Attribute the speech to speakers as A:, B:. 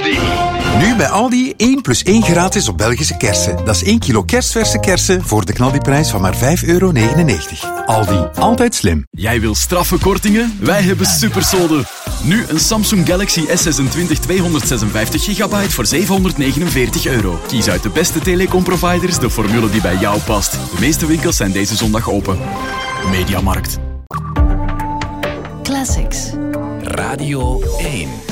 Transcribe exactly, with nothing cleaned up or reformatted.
A: Aldi.
B: Nu bij Aldi één plus één gratis op Belgische kersen. Dat is één kilo kerstverse kersen voor de knaldiprijs van maar vijf euro negenennegentig. Aldi, altijd slim.
C: Jij wil straffe kortingen? Wij hebben supersolden. Nu een Samsung Galaxy S zesentwintig tweehonderdzesenvijftig gigabyte voor zevenhonderdnegenenveertig euro. Kies uit de beste telecomproviders de formule die bij jou past. De meeste winkels zijn deze zondag open. Mediamarkt.
D: Classics.
A: Radio één.